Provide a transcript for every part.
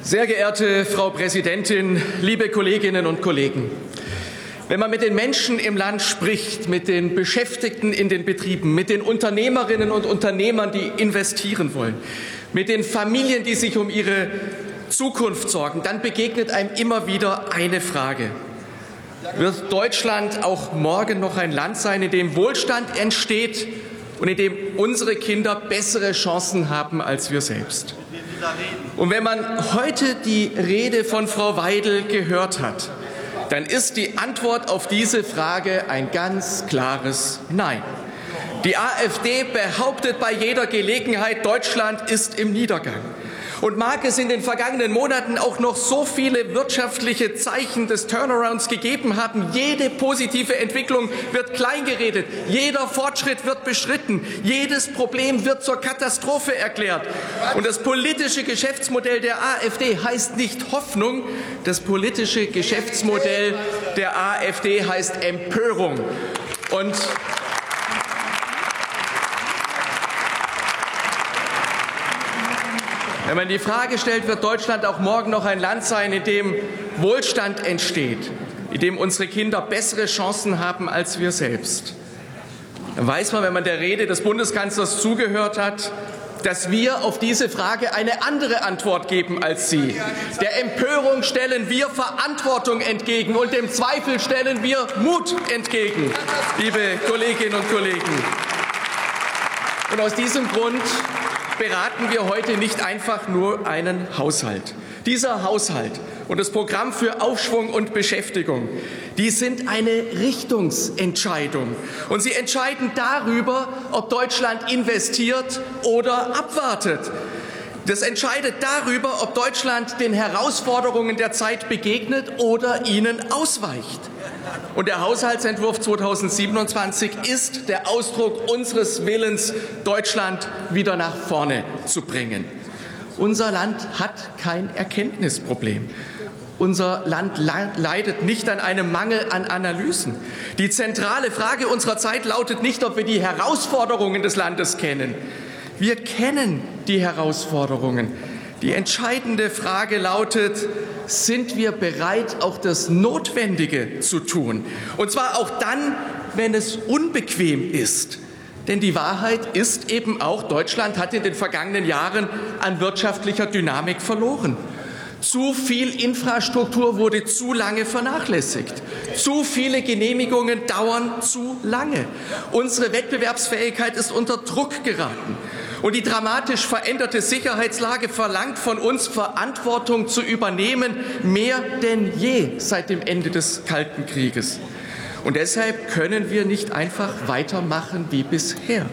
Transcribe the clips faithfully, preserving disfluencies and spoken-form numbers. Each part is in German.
Sehr geehrte Frau Präsidentin, liebe Kolleginnen und Kollegen! Wenn man mit den Menschen im Land spricht, mit den Beschäftigten in den Betrieben, mit den Unternehmerinnen und Unternehmern, die investieren wollen, mit den Familien, die sich um ihre Zukunft sorgen, dann begegnet einem immer wieder eine Frage: Wird Deutschland auch morgen noch ein Land sein, in dem Wohlstand entsteht und in dem unsere Kinder bessere Chancen haben als wir selbst? Und wenn man heute die Rede von Frau Weidel gehört hat, dann ist die Antwort auf diese Frage ein ganz klares Nein. Die AfD behauptet bei jeder Gelegenheit, Deutschland ist im Niedergang. Und mag es in den vergangenen Monaten auch noch so viele wirtschaftliche Zeichen des Turnarounds gegeben haben, jede positive Entwicklung wird kleingeredet, jeder Fortschritt wird beschritten, jedes Problem wird zur Katastrophe erklärt. Und das politische Geschäftsmodell der AfD heißt nicht Hoffnung, das politische Geschäftsmodell der AfD heißt Empörung. Und wenn man die Frage stellt, wird Deutschland auch morgen noch ein Land sein, in dem Wohlstand entsteht, in dem unsere Kinder bessere Chancen haben als wir selbst, dann weiß man, wenn man der Rede des Bundeskanzlers zugehört hat, dass wir auf diese Frage eine andere Antwort geben als Sie. Der Empörung stellen wir Verantwortung entgegen und dem Zweifel stellen wir Mut entgegen, liebe Kolleginnen und Kollegen. Und aus diesem Grund beraten wir heute nicht einfach nur einen Haushalt. Dieser Haushalt und das Programm für Aufschwung und Beschäftigung, die sind eine Richtungsentscheidung. Und sie entscheiden darüber, ob Deutschland investiert oder abwartet. Das entscheidet darüber, ob Deutschland den Herausforderungen der Zeit begegnet oder ihnen ausweicht. Und der Haushaltsentwurf zweitausendsiebenundzwanzig ist der Ausdruck unseres Willens, Deutschland wieder nach vorne zu bringen. Unser Land hat kein Erkenntnisproblem. Unser Land leidet nicht an einem Mangel an Analysen. Die zentrale Frage unserer Zeit lautet nicht, ob wir die Herausforderungen des Landes kennen. Wir kennen die Herausforderungen. Die entscheidende Frage lautet: Sind wir bereit, auch das Notwendige zu tun? Und zwar auch dann, wenn es unbequem ist. Denn die Wahrheit ist eben auch, Deutschland hat in den vergangenen Jahren an wirtschaftlicher Dynamik verloren. Zu viel Infrastruktur wurde zu lange vernachlässigt. Zu viele Genehmigungen dauern zu lange. Unsere Wettbewerbsfähigkeit ist unter Druck geraten. Und die dramatisch veränderte Sicherheitslage verlangt von uns, Verantwortung zu übernehmen, mehr denn je seit dem Ende des Kalten Krieges. Und deshalb können wir nicht einfach weitermachen wie bisher.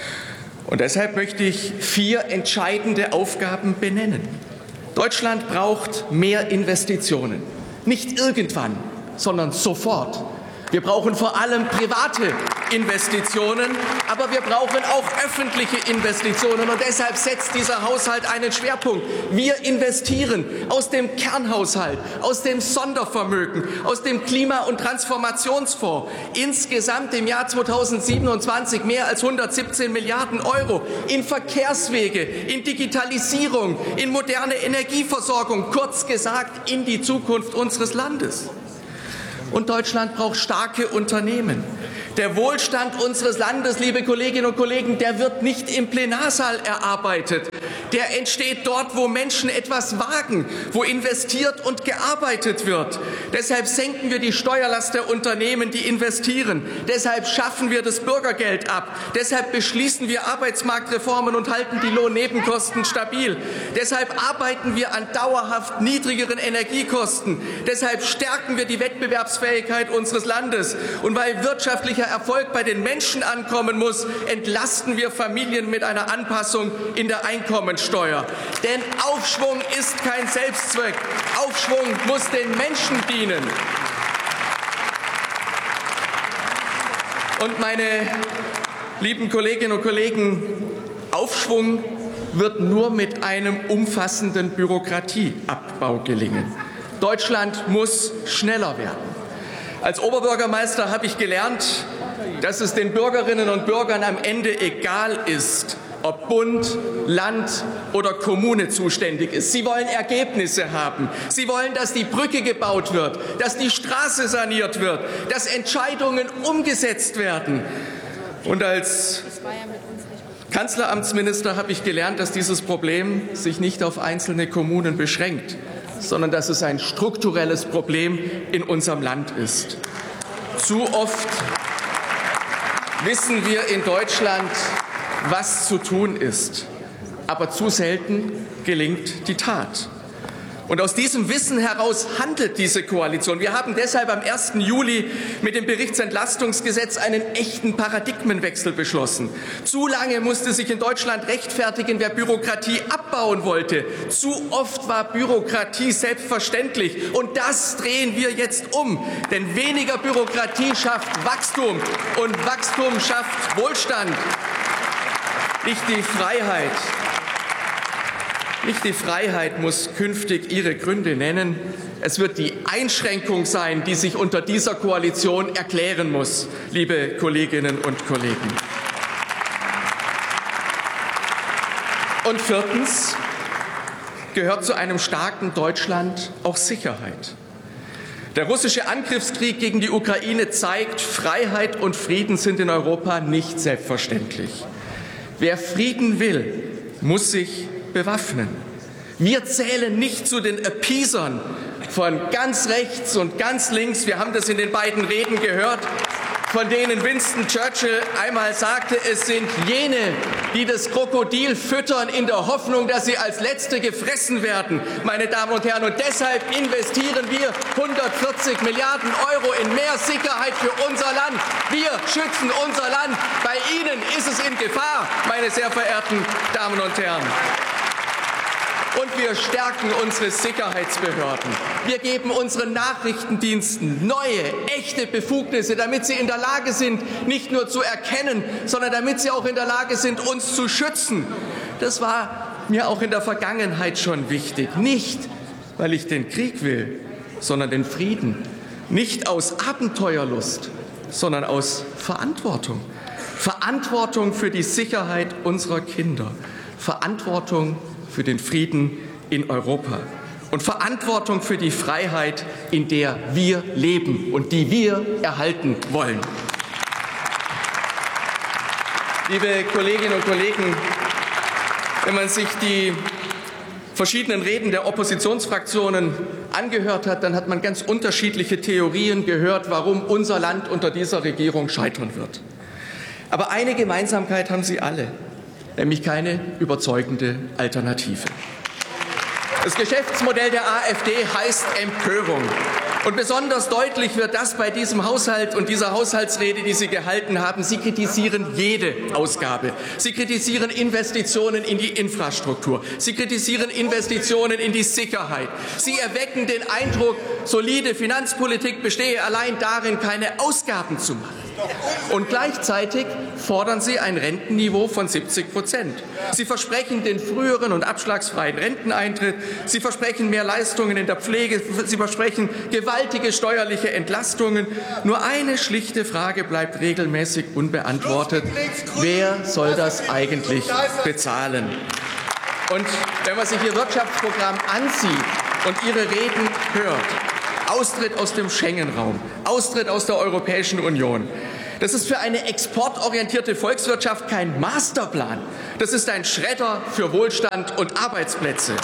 Und deshalb möchte ich vier entscheidende Aufgaben benennen. Deutschland braucht mehr Investitionen. Nicht irgendwann, sondern sofort. Wir brauchen vor allem private Investitionen, aber wir brauchen auch öffentliche Investitionen. Und deshalb setzt dieser Haushalt einen Schwerpunkt. Wir investieren aus dem Kernhaushalt, aus dem Sondervermögen, aus dem Klima- und Transformationsfonds insgesamt im Jahr zweitausendsiebenundzwanzig mehr als hundertsiebzehn Milliarden Euro in Verkehrswege, in Digitalisierung, in moderne Energieversorgung, kurz gesagt in die Zukunft unseres Landes. Und Deutschland braucht starke Unternehmen. Der Wohlstand unseres Landes, liebe Kolleginnen und Kollegen, der wird nicht im Plenarsaal erarbeitet. Der entsteht dort, wo Menschen etwas wagen, wo investiert und gearbeitet wird. Deshalb senken wir die Steuerlast der Unternehmen, die investieren. Deshalb schaffen wir das Bürgergeld ab. Deshalb beschließen wir Arbeitsmarktreformen und halten die Lohnnebenkosten stabil. Deshalb arbeiten wir an dauerhaft niedrigeren Energiekosten. Deshalb stärken wir die Wettbewerbsfähigkeit unseres Landes. Und weil wirtschaftlicher Erfolg bei den Menschen ankommen muss, entlasten wir Familien mit einer Anpassung in der Einkommensteuer. Denn Aufschwung ist kein Selbstzweck. Aufschwung muss den Menschen dienen. Und meine lieben Kolleginnen und Kollegen, Aufschwung wird nur mit einem umfassenden Bürokratieabbau gelingen. Deutschland muss schneller werden. Als Oberbürgermeister habe ich gelernt, dass es den Bürgerinnen und Bürgern am Ende egal ist, ob Bund, Land oder Kommune zuständig ist. Sie wollen Ergebnisse haben. Sie wollen, dass die Brücke gebaut wird, dass die Straße saniert wird, dass Entscheidungen umgesetzt werden. Und als Kanzleramtsminister habe ich gelernt, dass dieses Problem sich nicht auf einzelne Kommunen beschränkt, sondern dass es ein strukturelles Problem in unserem Land ist. Zu oft wissen wir in Deutschland, was zu tun ist, aber zu selten gelingt die Tat. Und aus diesem Wissen heraus handelt diese Koalition. Wir haben deshalb am ersten Juli mit dem Berichtsentlastungsgesetz einen echten Paradigmenwechsel beschlossen. Zu lange musste sich in Deutschland rechtfertigen, wer Bürokratie abbauen wollte. Zu oft war Bürokratie selbstverständlich. Und das drehen wir jetzt um. Denn weniger Bürokratie schafft Wachstum. Und Wachstum schafft Wohlstand. Nicht die Freiheit. Nicht die Freiheit muss künftig ihre Gründe nennen. Es wird die Einschränkung sein, die sich unter dieser Koalition erklären muss, liebe Kolleginnen und Kollegen. Und viertens gehört zu einem starken Deutschland auch Sicherheit. Der russische Angriffskrieg gegen die Ukraine zeigt, Freiheit und Frieden sind in Europa nicht selbstverständlich. Wer Frieden will, muss sich bewaffnen. Wir zählen nicht zu den Appeasern von ganz rechts und ganz links. Wir haben das in den beiden Reden gehört, von denen Winston Churchill einmal sagte, es sind jene, die das Krokodil füttern in der Hoffnung, dass sie als Letzte gefressen werden, meine Damen und Herren. Und deshalb investieren wir hundertvierzig Milliarden Euro in mehr Sicherheit für unser Land. Wir schützen unser Land. Bei Ihnen ist es in Gefahr, meine sehr verehrten Damen und Herren. Und wir stärken unsere Sicherheitsbehörden. Wir geben unseren Nachrichtendiensten neue, echte Befugnisse, damit sie in der Lage sind, nicht nur zu erkennen, sondern damit sie auch in der Lage sind, uns zu schützen. Das war mir auch in der Vergangenheit schon wichtig. Nicht, weil ich den Krieg will, sondern den Frieden. Nicht aus Abenteuerlust, sondern aus Verantwortung. Verantwortung für die Sicherheit unserer Kinder. Verantwortung für den Frieden in Europa und Verantwortung für die Freiheit, in der wir leben und die wir erhalten wollen. Liebe Kolleginnen und Kollegen, wenn man sich die verschiedenen Reden der Oppositionsfraktionen angehört hat, dann hat man ganz unterschiedliche Theorien gehört, warum unser Land unter dieser Regierung scheitern wird. Aber eine Gemeinsamkeit haben sie alle. Nämlich keine überzeugende Alternative. Das Geschäftsmodell der AfD heißt Empörung. Und besonders deutlich wird das bei diesem Haushalt und dieser Haushaltsrede, die Sie gehalten haben. Sie kritisieren jede Ausgabe. Sie kritisieren Investitionen in die Infrastruktur. Sie kritisieren Investitionen in die Sicherheit. Sie erwecken den Eindruck, solide Finanzpolitik bestehe allein darin, keine Ausgaben zu machen. Und gleichzeitig fordern Sie ein Rentenniveau von siebzig Prozent. Sie versprechen den früheren und abschlagsfreien Renteneintritt. Sie versprechen mehr Leistungen in der Pflege. Sie versprechen gewaltige steuerliche Entlastungen. Nur eine schlichte Frage bleibt regelmäßig unbeantwortet. Wer soll das eigentlich bezahlen? Und wenn man sich Ihr Wirtschaftsprogramm ansieht und Ihre Reden hört, Austritt aus dem Schengen-Raum, Austritt aus der Europäischen Union. Das ist für eine exportorientierte Volkswirtschaft kein Masterplan. Das ist ein Schredder für Wohlstand und Arbeitsplätze.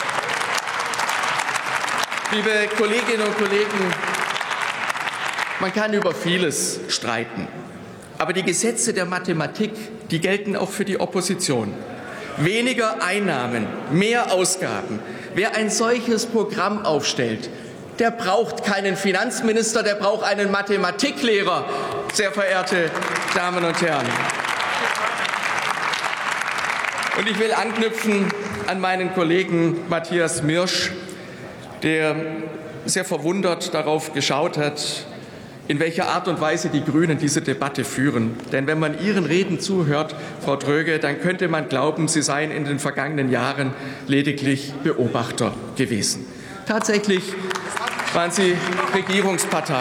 Liebe Kolleginnen und Kollegen, man kann über vieles streiten. Aber die Gesetze der Mathematik, die gelten auch für die Opposition. Weniger Einnahmen, mehr Ausgaben. Wer ein solches Programm aufstellt, der braucht keinen Finanzminister, der braucht einen Mathematiklehrer, sehr verehrte Damen und Herren. Und ich will anknüpfen an meinen Kollegen Matthias Mirsch, der sehr verwundert darauf geschaut hat, in welcher Art und Weise die Grünen diese Debatte führen. Denn wenn man Ihren Reden zuhört, Frau Dröge, dann könnte man glauben, Sie seien in den vergangenen Jahren lediglich Beobachter gewesen. Tatsächlich waren Sie Regierungspartei.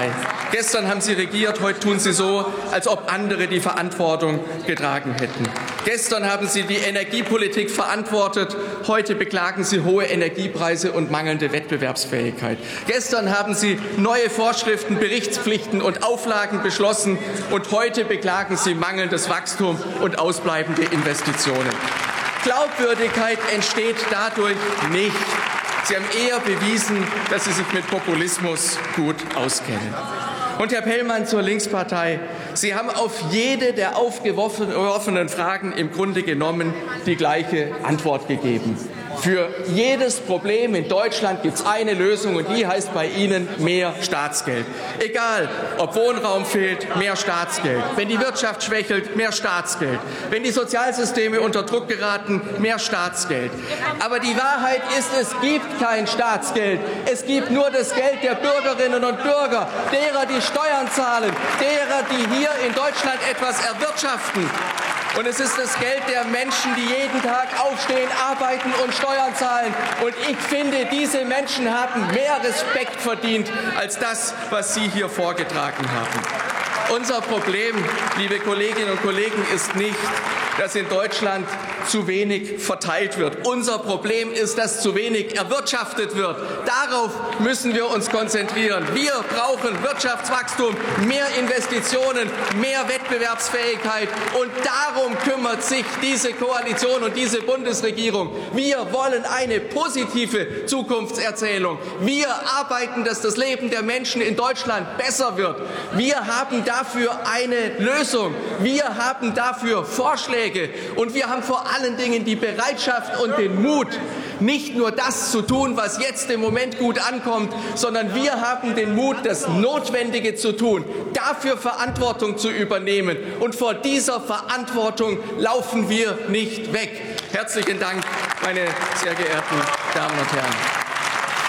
Gestern haben Sie regiert, heute tun Sie so, als ob andere die Verantwortung getragen hätten. Gestern haben Sie die Energiepolitik verantwortet, heute beklagen Sie hohe Energiepreise und mangelnde Wettbewerbsfähigkeit. Gestern haben Sie neue Vorschriften, Berichtspflichten und Auflagen beschlossen und heute beklagen Sie mangelndes Wachstum und ausbleibende Investitionen. Glaubwürdigkeit entsteht dadurch nicht. Sie haben eher bewiesen, dass Sie sich mit Populismus gut auskennen. Und Herr Pellmann zur Linkspartei. Sie haben auf jede der aufgeworfenen Fragen im Grunde genommen die gleiche Antwort gegeben. Für jedes Problem in Deutschland gibt es eine Lösung, und die heißt bei Ihnen mehr Staatsgeld. Egal, ob Wohnraum fehlt, mehr Staatsgeld. Wenn die Wirtschaft schwächelt, mehr Staatsgeld. Wenn die Sozialsysteme unter Druck geraten, mehr Staatsgeld. Aber die Wahrheit ist, es gibt kein Staatsgeld. Es gibt nur das Geld der Bürgerinnen und Bürger, derer, die Steuern zahlen, derer, die hier in Deutschland etwas erwirtschaften. Und es ist das Geld der Menschen, die jeden Tag aufstehen, arbeiten und Steuern zahlen. Und ich finde, diese Menschen haben mehr Respekt verdient als das, was Sie hier vorgetragen haben. Unser Problem, liebe Kolleginnen und Kollegen, ist nicht, dass in Deutschland zu wenig verteilt wird. Unser Problem ist, dass zu wenig erwirtschaftet wird. Darauf müssen wir uns konzentrieren. Wir brauchen Wirtschaftswachstum, mehr Investitionen, mehr Wettbewerbsfähigkeit. Und darum kümmert sich diese Koalition und diese Bundesregierung. Wir wollen eine positive Zukunftserzählung. Wir arbeiten, dass das Leben der Menschen in Deutschland besser wird. Wir haben dafür eine Lösung. Wir haben dafür Vorschläge. Und wir haben vor allen Dingen die Bereitschaft und den Mut, nicht nur das zu tun, was jetzt im Moment gut ankommt, sondern wir haben den Mut, das Notwendige zu tun, dafür Verantwortung zu übernehmen. Und vor dieser Verantwortung laufen wir nicht weg. Herzlichen Dank, meine sehr geehrten Damen und Herren.